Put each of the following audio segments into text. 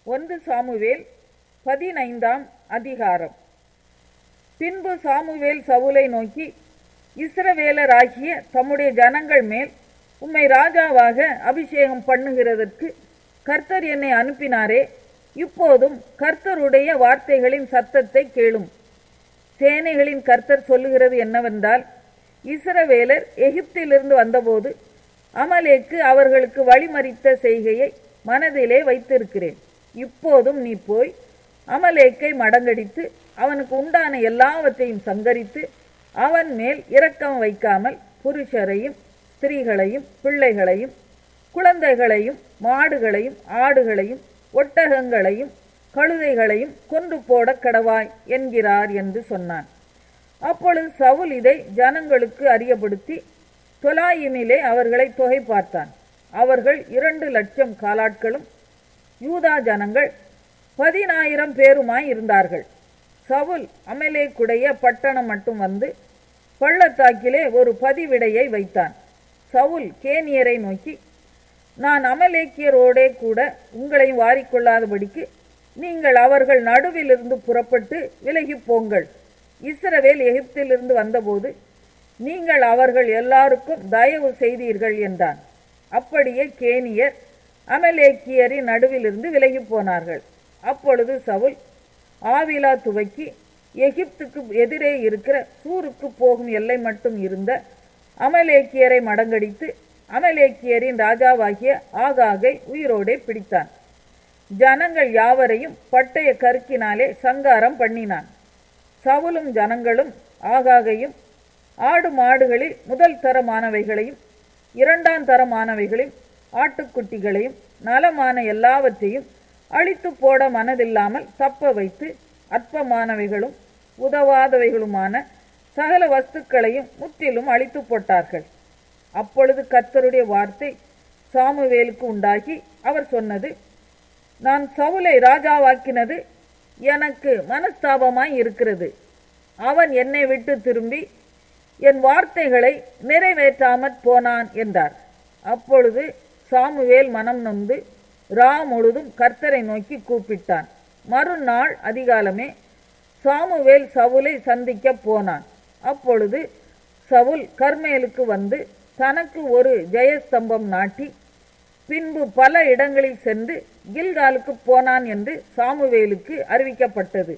1 Samuel 15ஆம் அதிகாரம். பின்பு சாமுவேல் சவுலை நோக்கி, இஸ்ரவேலராகிய தம்முடைய ஜனங்கள் மேல் உம்மை ராஜாவாக அபிஷேகம் பண்ணுகிறதற்கு கர்த்தர் என்னை அனுப்பினாரே, இப்போதும் கர்த்தருடைய வார்த்தைகளின் சத்தத்தை கேளும். சேனைகளின் கர்த்தர் சொல்லுகிறது என்னவென்றால், இஸ்ரவேலர் எகிப்திலிருந்து வந்தபோது அமலேக்கு அவர்களுக்கு வழிமறித்த செய்கையை மனதிலே வைத்திருக்கிறேன். இப்போதும் நீ போய் அமலேக்கை மடங்கடித்து அவனுக்கு உண்டான எல்லாவற்றையும் சங்கரித்து அவன் மேல் இரக்கம் வைக்காமல் புருஷரையும் ஸ்திரீகளையும் பிள்ளைகளையும் குழந்தைகளையும் மாடுகளையும் ஆடுகளையும் ஒட்டகங்களையும் கழுதைகளையும் கொன்று போட கடவாய் என்கிறார் என்று சொன்னான். அப்பொழுது சவுல் இதை ஜனங்களுக்கு அறியப்படுத்தி தொலாயிமிலே அவர்களை தொகை பார்த்தான். அவர்கள் 2,00,000 காலாட்களும் யூதா ஜனங்கள் 10,000 பேருமாய் இருந்தார்கள். சவுல் அமலேக்குடைய பட்டணம் மட்டும் வந்து பள்ளத்தாக்கிலே ஒரு பதிவிடையை வைத்தான். சவுல் கேனியரை நோக்கி, நான் அமலேக்கியரோடே கூட உங்களையும் வாரிக்கொள்ளாதபடிக்கு நீங்கள் அவர்கள் நடுவிலிருந்து புறப்பட்டு விலகி போங்கள். இஸ்ரவேல் எகிப்திலிருந்து வந்தபோது நீங்கள் அவர்கள் எல்லாருக்கும் தயவு செய்தீர்கள் என்றான். அப்படியே கேனியர் அமலேக்கியரின் நடுவிலிருந்து விலகி போனார்கள். அப்பொழுது சவுல் ஆவிலா துவக்கி எகிப்துக்கு எதிரே இருக்கிற சூருக்கு போகும் எல்லை மட்டும் இருந்த அமலேக்கியரை மடங்கடித்து அமலேக்கியரின் ராஜாவாகிய ஆகாகை உயிரோடே பிடித்தான். ஜனங்கள் யாவரையும் பட்டய கருக்கினாலே சங்காரம் பண்ணினான். சவுலும் ஜனங்களும் ஆகாகையும் ஆடு மாடுகளில் முதல் தரமானவைகளையும் 2ஆம் தரமானவைகளையும் ஆட்டுக்குட்டிகளையும் நலமான எல்லாவற்றையும் அழித்து போட மனதில்லாமல் தப்ப வைத்து அற்பமானவைகளும் உதவாதவைகளுமான சகல வஸ்துக்களையும் முற்றிலும் அழித்து போட்டார்கள். அப்பொழுது கர்த்தருடைய வார்த்தை சாமுவேலுக்கு உண்டாகி அவர் சொன்னது, நான் சவுலை ராஜாவாக்கினது எனக்கு மனஸ்தாபமாய் இருக்கிறது. அவன் என்னை விட்டு திரும்பி என் வார்த்தைகளை நிறைவேற்றாமற் போனான் என்றார். அப்பொழுது சாமுவேல் மனம் நொந்து ரா முழுதும் கர்த்தரை நோக்கி கூப்பிட்டான். மறுநாள் அதிகாலமே சாமுவேல் சவுலை சந்திக்க போனான். அப்பொழுது சவுல் கர்மேலுக்கு வந்து தனக்கு ஒரு ஜெயஸ்தம்பம் நாட்டி பின்பு பல இடங்களில் சென்று கில்காலுக்கு போனான் என்று சாமுவேலுக்கு அறிவிக்கப்பட்டது.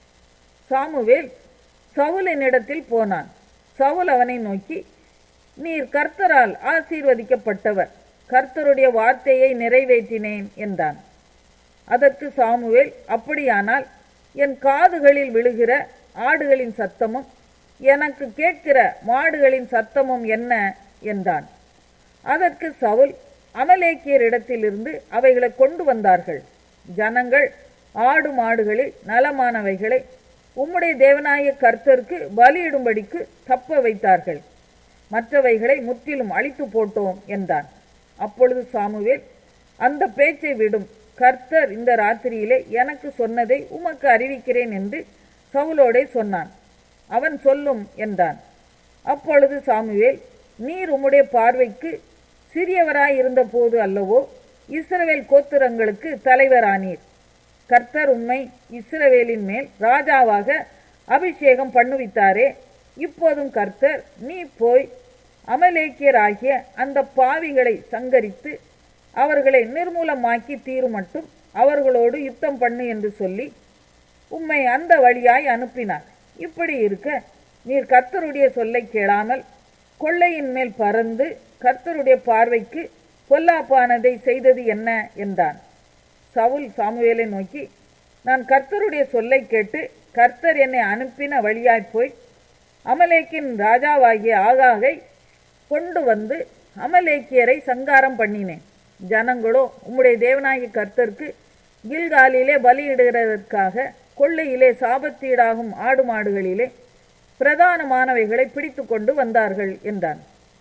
சாமுவேல் சவுலினிடத்தில் போனான். சவுல் அவனை நோக்கி, நீர் கர்த்தரால் ஆசீர்வதிக்கப்பட்டவர், கர்த்தருடைய வார்த்தையை நிறைவேற்றினேன் என்றான். அதற்கு சாமுவேல், அப்படியானால் என் காதுகளில் விழுகிற ஆடுகளின் சத்தமும் எனக்கு கேட்கிற மாடுகளின் சத்தமும் என்ன என்றான். அதற்கு சவுல், அமலேக்கியரிடத்திலிருந்து அவைகளை கொண்டு வந்தார்கள். ஜனங்கள் ஆடு மாடுகளில் நலமானவைகளை உம்முடைய தேவனாகிய கர்த்தருக்கு பலியிடும்படிக்கு தப்ப வைத்தார்கள். மற்றவைகளை முற்றிலும் அழித்து போட்டோம் என்றான். அப்பொழுது சாமுவேல், அந்த பேச்சை விடும், கர்த்தர் இந்த ராத்திரியிலே எனக்கு சொன்னதை உமக்கு அறிவிக்கிறேன் என்று சவுலோடே சொன்னான். அவன் சொல்லும் என்றான். அப்பொழுது சாமுவேல், நீர் உம்முடைய பார்வைக்கு சிறியவராய் இருந்த போது அல்லவோ இஸ்ரவேல் கோத்திரங்களுக்கு தலைவரானீர். கர்த்தர் உம்மை இஸ்ரவேலின் மேல் ராஜாவாக அபிஷேகம் பண்ணுவித்தாரே. இப்போதும் கர்த்தர், நீ போய் அமலேக்கியராகிய அந்த பாவிகளை சங்கரித்து அவர்களை நிர்மூலமாக்கி தீருமட்டும் அவர்களோடு யுத்தம் பண்ணு என்று சொல்லி உம்மை அந்த வழியாய் அனுப்பினார். இப்படி இருக்க நீர் கர்த்தருடைய சொல்லை கேளாமல் கொள்ளையின் மேல் பறந்து கர்த்தருடைய பார்வைக்கு பொல்லாப்பானதை செய்தது என்ன என்றான். சவுல் சாமுவேலை நோக்கி, நான் கர்த்தருடைய சொல்லை கேட்டு கர்த்தர் என்னை அனுப்பின வழியாய் போய் அமலேக்கின் ராஜாவாகிய ஆகாகை கொண்டு வந்து அமலேக்கியரை சங்காரம் பண்ணினேன். ஜனங்களோ உம்முடைய தேவனாகிய கர்த்தருக்கு கில்காலிலே பலியிடுகிறதற்காக கொள்ளையிலே சாபத்தீடாகும் ஆடு மாடுகளிலே பிரதானமானவைகளை பிடித்து கொண்டு வந்தார்கள் என்றான்.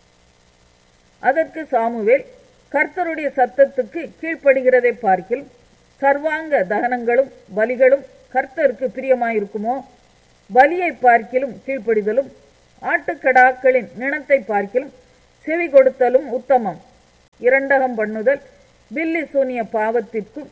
அதற்கு சாமுவேல், கர்த்தருடைய சத்தத்துக்கு கீழ்ப்படுகிறதை பார்க்கிலும் சர்வாங்க தகனங்களும் பலிகளும் கர்த்தருக்கு பிரியமாயிருக்குமோ? பலியை பார்க்கிலும் கீழ்ப்படிதலும் ஆட்டுக்கடாக்களின் நிணத்தை பார்க்கிலும் செவி கொடுத்தலும் உத்தமம். இரண்டகம் பண்ணுதல் பில்லி சூனிய பாவத்திற்கும்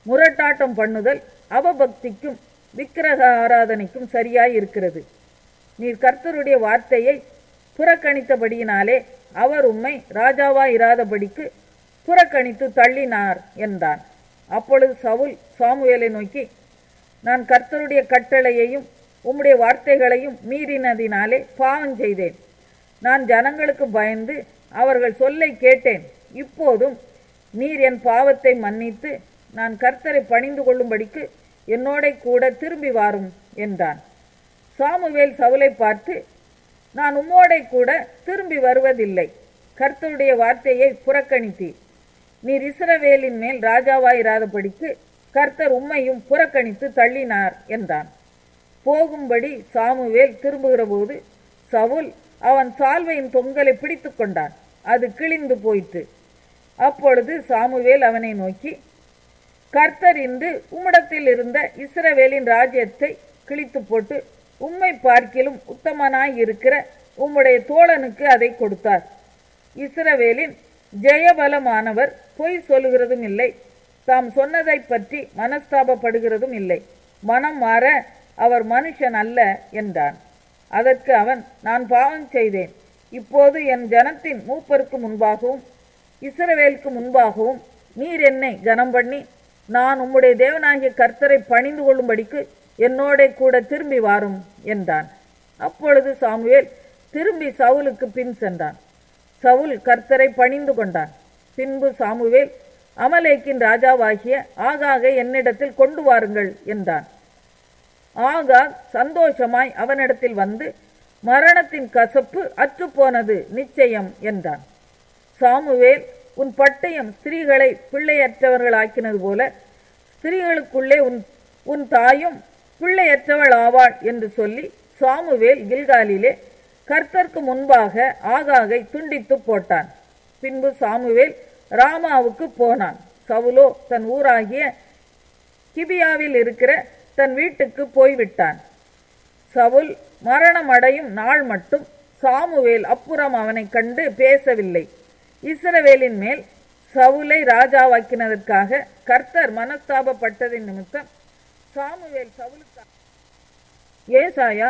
முரட்டாட்டம் பண்ணுதல் அவபக்திக்கும் விக்கிரக ஆராதனைக்கும் சரியாய் இருக்கிறது. நீர் கர்த்தருடைய வார்த்தையை புறக்கணித்தபடியினாலே அவர் உம்மை ராஜாவாயிராதபடிக்கு புறக்கணித்து தள்ளினார் என்றான். அப்பொழுது சவுல் சாமுவேலை நோக்கி, நான் கர்த்தருடைய கட்டளையையும் உம்முடைய வார்த்தைகளையும் மீறினதினாலே பாவம் செய்தேன். நான் ஜனங்களுக்கு பயந்து அவர்கள் சொல்லை கேட்டேன். இப்போதும் நீர் என் பாவத்தை மன்னித்து நான் கர்த்தரை பணிந்து கொள்ளும்படிக்கு என்னோட கூட திரும்பி வாரும் என்றான். சாமுவேல் சவுலை பார்த்து, நான் உம்மோட கூட திரும்பி வருவதில்லை. கர்த்தருடைய வார்த்தையை புறக்கணித்தீர். நீர் இஸ்ரவேலின் மேல் ராஜாவாயிராதபடிக்கு கர்த்தர் உம்மையும் புறக்கணித்து தள்ளினார் என்றான். போகும்படி சாமுவேல் திரும்புகிற போது சவுல் அவன் சால்வையின் தொங்கலை பிடித்து கொண்டான். அது கிழிந்து போயிற்று. அப்பொழுது சாமுவேல் அவனை நோக்கி, கர்த்தர் இன்று உம்மிடத்தில் இருந்த இஸ்ரவேலின் ராஜ்யத்தை கிழித்து போட்டு உம்மை பார்க்கிலும் உத்தமனாய் இருக்கிற உம்முடைய தோழனுக்கு அதை கொடுத்தார். இஸ்ரவேலின் ஜெயபலமானவர் பொய் சொல்லுகிறதும் இல்லை, தாம் சொன்னதை பற்றி மனஸ்தாபப்படுகிறதும் இல்லை. மனம் மாற அவர் மனுஷன் அல்ல என்றான். அதற்கு அவன், நான் பாவம் செய்தேன். இப்போது என் ஜனத்தின் மூப்பருக்கு முன்பாகவும் இஸ்ரவேலுக்கு முன்பாகவும் நீர் என்னை கனம் பண்ணி நான் உம்முடைய தேவனாகிய கர்த்தரை பணிந்து கொள்ளும்படிக்கு என்னோட கூட திரும்பி வாரும் என்றான். அப்பொழுது சாமுவேல் திரும்பி சவுலுக்கு பின் சென்றான். சவுல் கர்த்தரை பணிந்து கொண்டான். பின்பு சாமுவேல், அமலேக்கின் ராஜாவாகிய ஆகாகை என்னிடத்தில் கொண்டு வாருங்கள் என்றான். ஆகாக் சந்தோஷமாய் அவனிடத்தில் வந்து, மரணத்தின் கசப்பு அற்றுப்போனது நிச்சயம் என்றான். சாமுவேல், உன் பட்டயம் ஸ்திரீகளை பிள்ளையற்றவர்களாக்கினது போல ஸ்திரீகளுக்குள்ளே உன் தாயும் பிள்ளையற்றவள் ஆவாள் என்று சொல்லி சாமுவேல் கில்காலிலே கர்த்தருக்கு முன்பாக ஆகாகை துண்டித்து போட்டான். பின்பு சாமுவேல் ராமாவுக்கு போனான். சவுலோ தன் ஊராகிய கிபியாவில் இருக்கிற தன் வீட்டுக்கு போய்விட்டான். சவுல் மரணமடையும் நாள் மட்டும் சாமுவேல் அப்புறம் அவனை கண்டு பேசவில்லை. இஸ்ரவேலின் மேல் சவுலை ராஜாவாக்கினதற்காக கர்த்தர் மனஸ்தாபப்பட்டதின் நிமித்தம் சாமுவேல் சவுலுக்கு. ஏசாயா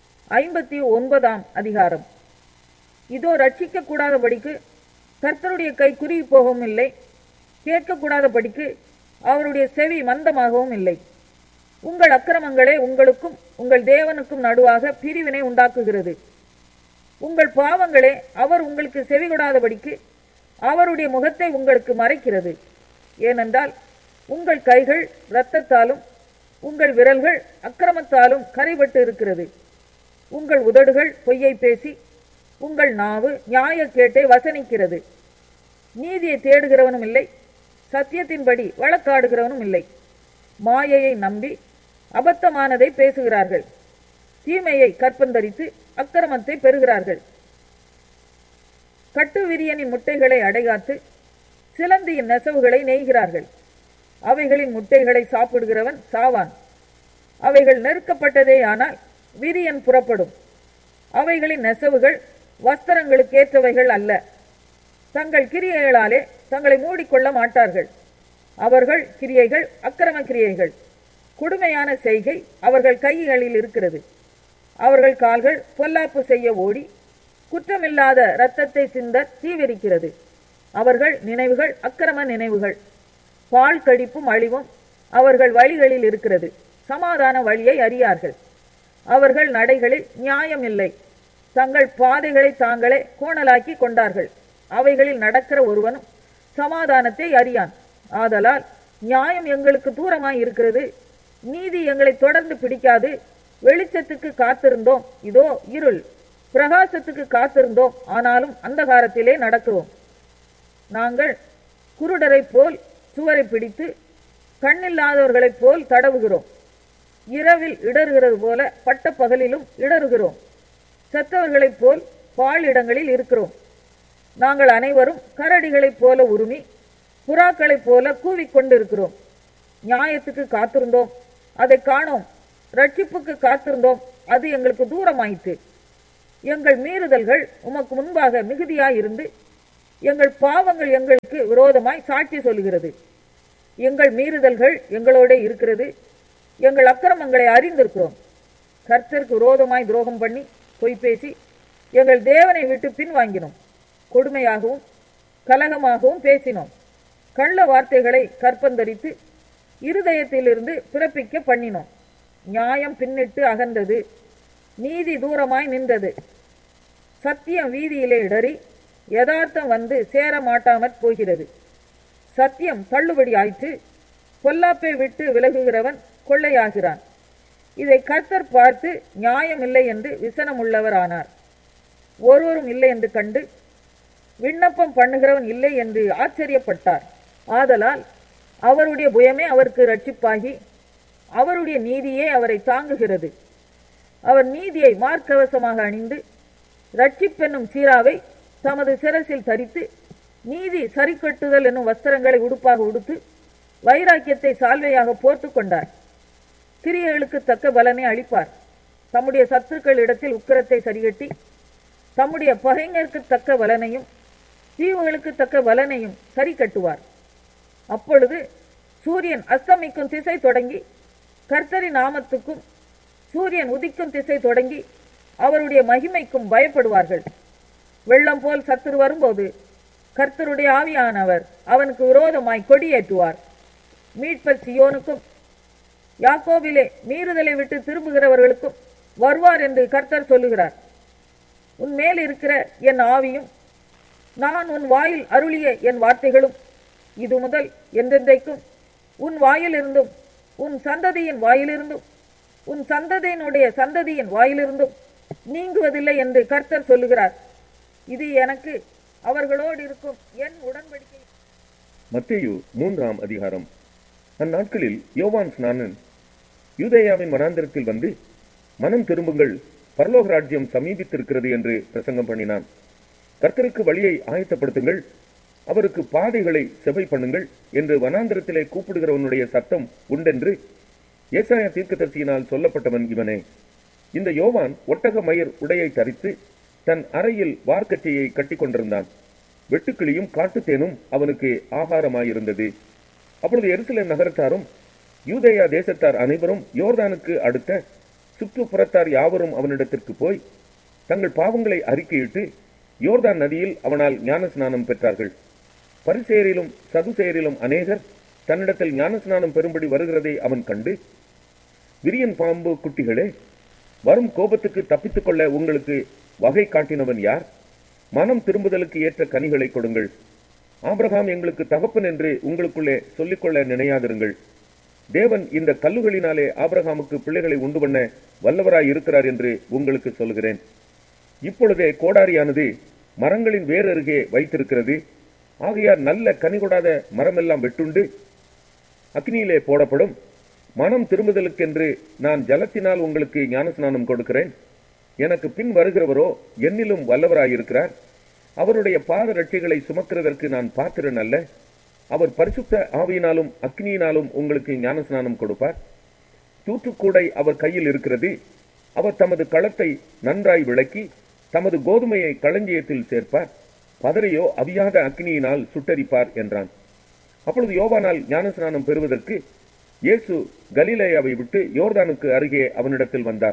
59 அதிகாரம். இதோ ரட்சிக்க கூடாதபடிக்கு கர்த்தருடைய கை குறுகி போகவும் இல்லை, கேட்கக்கூடாதபடிக்கு அவருடைய செவி மந்தமாகவும் இல்லை. உங்கள் அக்கிரமங்களே உங்களுக்கும் உங்கள் தேவனுக்கும் நடுவாக பிரிவினை உண்டாக்குகிறது. உங்கள் பாவங்களே அவர் உங்களுக்கு செவிகொடாதபடிக்கு அவருடைய முகத்தை உங்களுக்கு மறைக்கிறது. ஏனென்றால் உங்கள் கைகள் இரத்தத்தாலும் உங்கள் விரல்கள் அக்கிரமத்தாலும் கரைபட்டு இருக்கிறது. உங்கள் உதடுகள் பொய்யை பேசி உங்கள் நாவு நியாயக்கேட்டை வசனிக்கிறது. நீதியை தேடுகிறவனும் இல்லை, சத்தியத்தின்படி வழக்காடுகிறவனும் இல்லை. மாயையை நம்பி அபத்தமானதை பேசுகிறார்கள். தீமையை கற்பந்தரித்து அக்கிரமத்தை பெறுகிறார்கள். கட்டுவிரியனின் முட்டைகளை அடைகாத்து சிலந்தியின் நெசவுகளை நெய்கிறார்கள். அவைகளின் முட்டைகளை சாப்பிடுகிறவன் சாவான். அவைகள் நெருக்கப்பட்டதே ஆனால் விரியன் புறப்படும். அவைகளின் நெசவுகள் வஸ்திரங்களுக்கு ஏற்றவைகள் அல்ல. தங்கள் கிரியைகளாலே தங்களை மூடிக்கொள்ள மாட்டார்கள். அவர்கள் கிரியைகள் அக்கிரம கிரியைகள். கொடுமையான செய்கை அவர்கள் கைகளில் இருக்கிறது. அவர்கள் கால்கள் பொல்லாப்பு செய்ய ஓடி குற்றமில்லாத இரத்தத்தை சிந்த தீவிரிக்கிறது. அவர்கள் நினைவுகள் அக்கிரம நினைவுகள். பால் கடிப்பும் அழிவும் அவர்கள் வழிகளில் இருக்கிறது. சமாதான வழியை அறியார்கள். அவர்கள் நடைகளில் நியாயம் இல்லை. தங்கள் பாதைகளை தாங்களே கோணலாக்கி கொண்டார்கள். அவைகளில் நடக்கிற ஒருவனும் சமாதானத்தை அறியான். ஆதலால் நியாயம் எங்களுக்கு தூரமாய் இருக்கிறது, நீதி எங்களை தொடர்ந்து பிடிக்காது. வெளிச்சத்துக்கு காத்திருந்தோம், இதோ இருள். பிரகாசத்துக்கு காத்திருந்தோம், ஆனாலும் அந்தகாரத்திலே நடக்கிறோம். நாங்கள் குருடரை போல் சுவரை பிடித்து கண்ணில்லாதவர்களைப் போல் தடவுகிறோம். இரவில் இடறுகிறது போல பட்ட பகலிலும் இடறுகிறோம். செத்தவர்களைப் போல் பாழிடங்களில் இருக்கிறோம். நாங்கள் அனைவரும் கரடிகளைப் போல உருமி புறாக்களைப் போல கூவிக்கொண்டிருக்கிறோம். நியாயத்துக்கு காத்திருந்தோம், அதை காணோம். ரட்சிப்புக்கு காத்திருந்தோம், அது எங்களுக்கு தூரமாயிற்று. எங்கள் மீறுதல்கள் உமக்கு முன்பாக மிகுதியாயிருந்து எங்கள் பாவங்கள் எங்களுக்கு விரோதமாய் சாட்சி சொல்கிறது. எங்கள் மீறுதல்கள் எங்களோட இருக்கிறது, எங்கள் அக்கிரமங்களை அறிந்திருக்கிறோம். கர்த்தருக்கு விரோதமாய் துரோகம் பண்ணி பொய் பேசி எங்கள் தேவனை விட்டு பின்வாங்கினோம். கொடுமையாகவும் கலகமாகவும் பேசினோம். கள்ள வார்த்தைகளை கற்பந்தரித்து இருதயத்திலிருந்து பிறப்பிக்க பண்ணினோம். நியாயம் பின்னிட்டு அகன்றது, நீதி தூரமாய் நின்றது. சத்தியம் வீதியிலே இடறி யதார்த்தம் வந்து சேர மாட்டாமற் போகிறது. சத்தியம் தள்ளுபடி ஆயிற்று, பொல்லாப்பை விட்டு விலகுகிறவன் கொள்ளையாகிறான். இதை கர்த்தர் பார்த்து நியாயம் இல்லை என்று விசனமுள்ளவர் ஆனார். ஒருவரும் இல்லை என்று கண்டு விண்ணப்பம் பண்ணுகிறவன் இல்லை என்று ஆச்சரியப்பட்டார். ஆதலால் அவருடைய புயமே அவருக்கு இரட்சிப்பாகி அவருடைய நீதியே அவரை தாங்குகிறது. அவர் நீதியை மார்க்கவசமாக அணிந்து இரட்சிப்பென்னும் சீராவை தமது சிரசில் தரித்து நீதி சரிக்கட்டுதல் என்னும் வஸ்திரங்களை உடுப்பாக உடுத்து வைராக்கியத்தை சால்வையாக போர்த்து கொண்டார். கிரியைகளுக்கு தக்க பலனை அளிப்பார். தம்முடைய சத்துருக்கள் இடத்தில் உக்கிரத்தை சரிகட்டி தம்முடைய பகைஞருக்கு தக்க பலனையும் தீவுகளுக்கு தக்க பலனையும் சரி கட்டுவார். அப்பொழுது சூரியன் அஸ்தமிக்கும் திசை தொடங்கி கர்த்தரின் நாமத்துக்கும் சூரியன் உதிக்கும் திசை தொடங்கி அவருடைய மகிமைக்கும் பயப்படுவார்கள். வெள்ளம் போல் சத்துரு வரும்போது கர்த்தருடைய ஆவியானவர் அவனுக்கு விரோதமாய் கொடியேற்றுவார். மீட்பர் சீயோனுக்கும் யாக்கோபிலே மீறுதலை விட்டு திரும்புகிறவர்களுக்கும் வருவார் என்று கர்த்தர் சொல்லுகிறார். உன் மேல் இருக்கிற என் ஆவியும் நான் உன் வாயில் அருளிய என் வார்த்தைகளும் இது முதல் என்றென்றைக்கும் உன் வாயிலிருந்தும் உன் சந்ததியின் வாயிலிருந்தும் உன் சந்ததியினுடைய சந்ததியின் வாயிலிருந்தும் நீங்குவதில்லை என்று கர்த்தர் சொல்லுகிறார். இது எனக்கு அவர்களோடு இருக்கும் என் உடன்படிக்கை. மத்தேயு 3ஆம் அதிகாரம். அந்நாட்களில் யோவான் ஸ்நானன் யூதேயாவின் வனாந்திரத்தில் வந்து, மனம் திரும்புங்கள், பரலோக ராஜ்யம் சமீபித்திருக்கிறது என்று பிரசங்கம் பண்ணினான். கர்த்தருக்கு வழியை ஆயத்தப்படுத்துங்கள், அவருக்கு பாதைகளை செவை பண்ணுங்கள் என்று வனாந்திரத்திலே கூப்பிடுகிறவனுடைய சத்தம் உண்டென்று ஏசாயா தீர்க்கதரிசியினால் சொல்லப்பட்டவன் இவனே. இந்த யோவான் ஒட்டக மயிர் உடையை தரித்து தன் அறையில் வார்க்கச்சையை கட்டி கொண்டிருந்தான். வெட்டுக்கிளியும் காட்டுத்தேனும் அவனுக்கு ஆகாரமாயிருந்தது. அப்பொழுது எருசலேம் நகரத்தாரும் யூதேயா தேசத்தார் அனைவரும் யோர்தானுக்கு அடுத்த சுற்றுப்புறத்தார் யாவரும் அவனிடத்திற்கு போய் தங்கள் பாவங்களை அறிக்கையிட்டு யோர்தான் நதியில் அவனால் ஞானஸ்நானம் பெற்றார்கள். பரிசேயரிலும் சதுசேயரிலும் அநேகர் தன்னிடத்தில் ஞானஸ்நானம் பெறும்படி வருகிறதை அவன் கண்டு, விரியன் பாம்பு குட்டிகளே, வரும் கோபத்துக்கு தப்பித்துக் கொள்ள உங்களுக்கு வகை காட்டினவன் யார்? மனம் திரும்புதலுக்கு ஏற்ற கனிகளை கொடுங்கள். ஆபிரகாம் எங்களுக்கு தகப்பன் என்று உங்களுக்குள்ளே சொல்லிக்கொள்ள நினையாதிருங்கள். தேவன் இந்த கல்லுகளினாலே ஆபிரகாமுக்கு பிள்ளைகளை உண்டு பண்ண வல்லவராய் இருக்கிறார் என்று உங்களுக்கு சொல்கிறேன். இப்பொழுதே கோடாரியானது மரங்களின் வேறருகே வைத்திருக்கிறது. ஆகையார் நல்ல கனி கொடாத மரமெல்லாம் வெட்டுண்டு அக்னியிலே போடப்படும். மனம் திரும்புதலுக்கென்று நான் ஜலத்தினால் உங்களுக்கு ஞானஸ்நானம் கொடுக்கிறேன். எனக்கு பின் வருகிறவரோ என்னிலும் வல்லவராயிருக்கிறார். அவருடைய பாத ரட்சைகளை சுமக்கிறதற்கு நான் பாத்திரன் அல்ல. அவர் பரிசுத்த ஆவியினாலும் அக்னியினாலும் உங்களுக்கு ஞானஸ்நானம் கொடுப்பார். தூற்றுக்கூடை அவர் கையில் இருக்கிறது. அவர் தமது களத்தை நன்றாய் விளக்கி தமது கோதுமையை களஞ்சியத்தில் சேர்ப்பார். பதரையோ அவியாத அக்னியினால் சுட்டரிப்பார் என்றான். அப்பொழுது யோவானால் ஞானஸ்நானம் பெறுவதற்கு இயேசு கலிலேயாவை விட்டு யோர்தானுக்கு அருகே அவனிடத்தில் வந்தார்.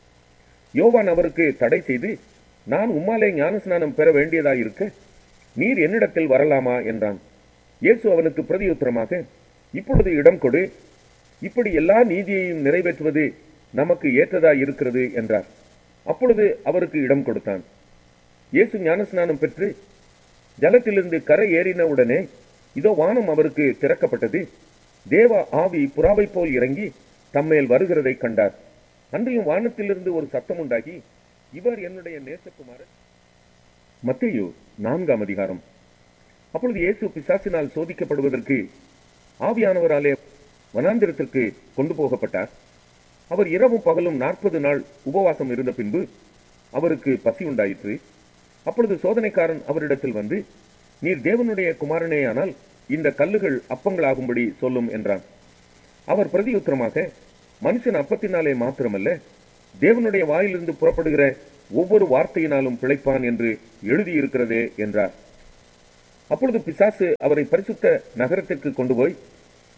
யோவான் அவருக்கு தடை செய்து, நான் உம்மாலே ஞானஸ்நானம் பெற வேண்டியதாயிருக்க நீர் என்னிடத்தில் வரலாமா என்றான். இயேசு அவனுக்கு பிரதியுத்தரமாக, இப்பொழுது இடம் கொடு, இப்படி எல்லா நீதியையும் நிறைவேற்றுவது நமக்கு ஏற்றதாய் இருக்கிறது என்றார். அப்பொழுது அவருக்கு இடம் கொடுத்தான். இயேசு ஞானஸ்நானம் பெற்று ஜலத்திலிருந்து கரை ஏறின உடனே இதோ வானம் அவருக்கு திறக்கப்பட்டது. தேவ ஆவி புறாவை போல் இறங்கி தம்மேல் வருகிறதை கண்டார். அன்றையும் வானத்திலிருந்து ஒரு சத்தம் உண்டாகி, இவர் என்னுடைய நேசகுமாரன். மத்தேயு 4ஆம் அதிகாரம். அப்பொழுது இயேசு பிசாசினால் சோதிக்கப்படுவதற்கு ஆவியானவராலே வனாந்திரத்திற்கு கொண்டு போகப்பட்டார். அவர் இரவும் பகலும் 40 நாள் உபவாசம் இருந்த பின்பு அவருக்கு பசி உண்டாயிற்று. அப்பொழுது சோதனைக்காரன் அவரிடத்தில் வந்து, நீர் தேவனுடைய குமாரனேயானால் இந்த கல்லுகள் அப்பங்களாகும்படி சொல்லும் என்றான். அவர் பிரதியுத்தரமாக, மனுஷன் அப்பத்தினாலே மாத்திரமல்ல, தேவனுடைய வாயிலிருந்து புறப்படுகிற ஒவ்வொரு வார்த்தையினாலும் பிழைப்பான் என்று எழுதியிருக்கிறதே என்றார். அப்பொழுது பிசாசு அவரை பரிசுத்த நகரத்திற்கு கொண்டு போய்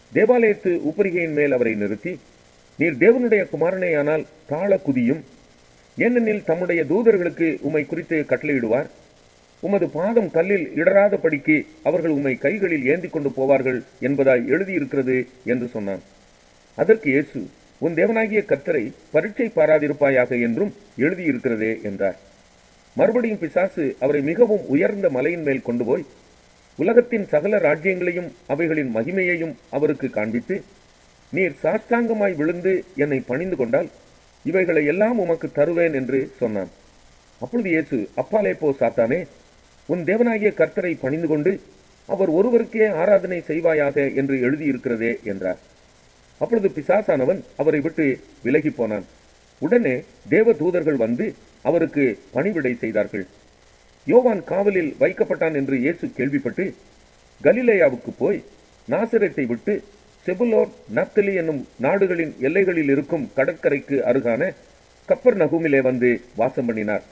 தேவாலயத்து உப்பரிகையின் மேல் அவரை நிறுத்தி, நீர் தேவனுடைய குமாரனேயானால் தாழ குதியும், ஏனெனில் தம்முடைய தூதர்களுக்கு உம்மை குறித்து கட்டளையிடுவார், உமது பாதம் கல்லில் இடராத படிக்கு அவர்கள் உம்மை கைகளில் ஏந்தி கொண்டு போவார்கள் என்பதாய் எழுதியிருக்கிறது என்று சொன்னான். அதற்கு இயேசு, உன் தேவனாகிய கர்த்தரை பரீட்சை பாராதிருப்பாயாக என்றும் எழுதியிருக்கிறதே என்றார். மறுபடியும் பிசாசு அவரை மிகவும் உயர்ந்த மலையின் மேல் கொண்டு போய் உலகத்தின் சகல ராஜ்யங்களையும் அவைகளின் மகிமையையும் அவருக்கு காண்பித்து, நீர் சாஷ்டாங்கமாய் விழுந்து என்னை பணிந்து கொண்டால் இவைகளை எல்லாம் உமக்கு தருவேன் என்று சொன்னான். அப்பொழுது இயேசு, அப்பாலே போ சாத்தானே, உன் தேவனாகிய கர்த்தரை பணிந்து கொண்டு அவர் ஒருவருக்கே ஆராதனை செய்வாயாக என்று எழுதியிருக்கிறதே என்றார். அப்பொழுது பிசாசானவன் அவரை விட்டு விலகி போனான். உடனே தேவ தூதர்கள் வந்து அவருக்கு பணிவிடை செய்தார்கள். யோவான் காவலில் வைக்கப்பட்டான் என்று இயேசு கேள்விப்பட்டு கலிலேயாவுக்கு போய் நாசரேத்தை விட்டு செபுலோன், நப்தலி என்னும் நாடுகளின் எல்லைகளில் இருக்கும் கடற்கரைக்கு அருகான கப்பர்நகூமிலே வந்து வாசம் பண்ணினார்.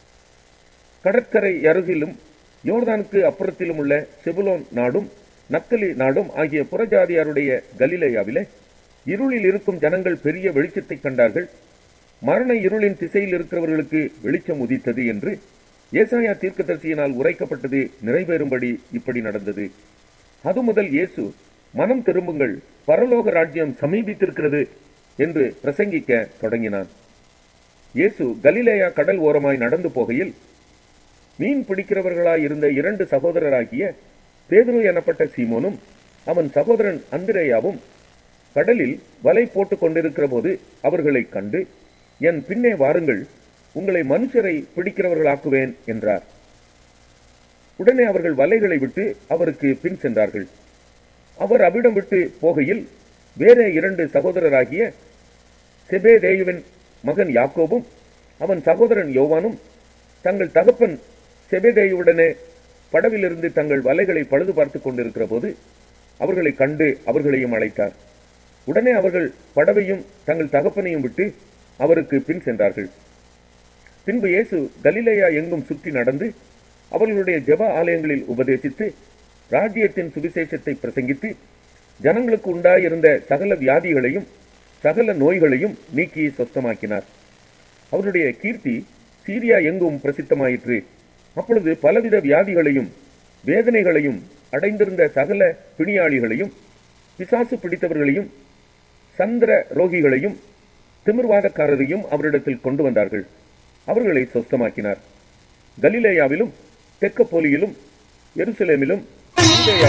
கடற்கரை அருகிலும் யோர்தானுக்கு அப்புறத்திலும் உள்ள செபுலோன் நாடும் நப்தலி நாடும் ஆகிய புறஜாதியாருடைய கலிலேயாவிலே இருளில் இருக்கும் ஜனங்கள் பெரிய வெளிச்சத்தை கண்டார்கள். மரண இருளின் திசையில் இருக்கிறவர்களுக்கு வெளிச்சம் உதித்தது என்று ஏசாயா தீர்க்கதரிசியினால் உரைக்கப்பட்டது நிறைவேறும்படி இப்படி நடந்தது. அது முதல் இயேசு, மனம் திரும்புங்கள், பரலோக ராஜ்யம் சமீபித்திருக்கிறது என்று பிரசங்கிக்க தொடங்கினான். இயேசு கலிலேயா கடல் ஓரமாய் நடந்து போகையில் மீன் பிடிக்கிறவர்களாய் இருந்த 2 சகோதரராகிய பேதுரு எனப்பட்ட சீமோனும் அவன் சகோதரன் அந்திரேயாவும் கடலில் வலை போட்டுக் கொண்டிருக்கிற போது அவர்களை கண்டு, என் பின்னே வாருங்கள், உங்களை மனுஷரை பிடிக்கிறவர்களாக்குவேன் என்றார். உடனே அவர்கள் வலைகளை விட்டு அவருக்கு பின் சென்றார்கள். அவர் அவ்விடம் விட்டு போகையில் வேறே 2 சகோதரராகிய செபேதேயுவின் மகன் யாக்கோபும் அவன் சகோதரன் யோவானும் தங்கள் தகப்பன் செபேதேயுவுடனே படவிலிருந்து தங்கள் வலைகளை பழுது பார்த்து கொண்டிருக்கிற போது அவர்களை கண்டு அவர்களையும் அழைத்தார். உடனே அவர்கள் படவையும் தங்கள் தகப்பனையும் விட்டு அவருக்கு பின் சென்றார்கள். பின்பு இயேசு கலிலேயா எங்கும் சுற்றி நடந்து அவர்களுடைய ஜெப ஆலயங்களில் உபதேசித்து ராஜ்யத்தின் சுவிசேஷத்தை பிரசங்கித்து ஜனங்களுக்கு உண்டாயிருந்த சகல வியாதிகளையும் சகல நோய்களையும் நீக்கி சொஸ்தமாக்கினார். அவருடைய கீர்த்தி சீரியா எங்கும் பிரசித்தமாயிற்று. அப்பொழுது பலவித வியாதிகளையும் வேதனைகளையும் அடைந்திருந்த சகல பிணியாளிகளையும் பிசாசு பிடித்தவர்களையும் சந்திர ரோகிகளையும் திமிர்வாதக்காரரையும் அவரிடத்தில் கொண்டு வந்தார்கள். அவர்களை சொஸ்தமாக்கினார். கலிலேயாவிலும் தெக்கப்போலியிலும் எருசலேமிலும்